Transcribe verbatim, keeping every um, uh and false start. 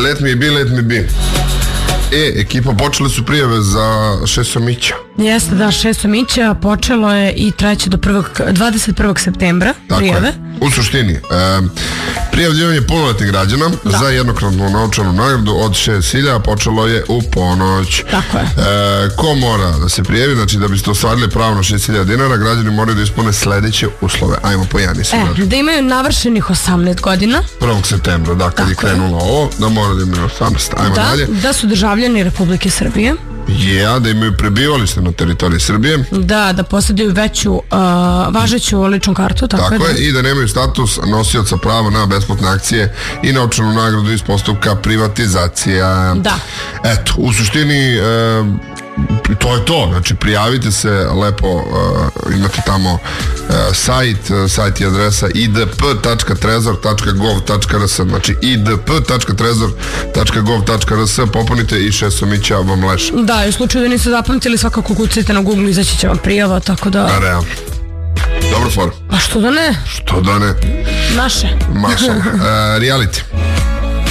let me be, let me be. E, ekipa, počele su prijave za Šesomića. Jeste, da, Šesomića počelo je i trajeće do dvadeset prvog septembra prijave. U suštini, e, prijavljivanje punoletnih građana da. za jednokratnu novčanu nagradu od šest hiljada počelo je u ponoć. Tako je. E, ko mora da se prijavi, znači da biste ostvarili pravo na šest hiljada dinara, građani moraju da ispune sledeće uslove. Ajmo po Jani se. E, da imaju navršenih osamnaest godina. prvog septembra, da, kad je krenulo ovo, da moraju da imaju osamnaest. Ajmo da, dalje. Da su državljani Republike Srbije. Ja, da imaju prebivalište na teritoriji Srbije. Da, da posjeduju veću uh, važeću ličnu kartu. Tako, tako je, je, i da nemaju status nosioca prava na besplatne akcije i novčanu nagradu iz postupka privatizacija. Da. Eto, u suštini e, to je to, znači prijavite se lepo, uh, imate tamo uh, sajt, uh, sajt i adresa i d p tačka trezor tačka gov tačka r s, znači i d p tačka trezor tačka gov tačka r s, popunite i Šesomića vam leša. Da, i u slučaju da niste zapamtili, svakako kucajte na Google, izaći će vam prijava, tako da... Da, realno. Dobro for. A što da ne? Što da ne? Naše. Mašal. Uh, reality.